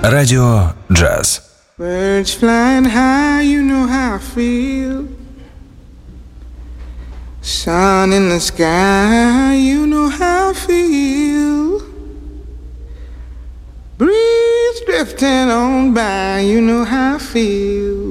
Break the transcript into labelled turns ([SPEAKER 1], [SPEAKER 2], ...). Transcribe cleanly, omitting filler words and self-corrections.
[SPEAKER 1] Радио «Джаз».
[SPEAKER 2] Birds flying high, you know how I feel. Sun in the sky, you know how I feel. Breeze drifting on by, you know how I feel.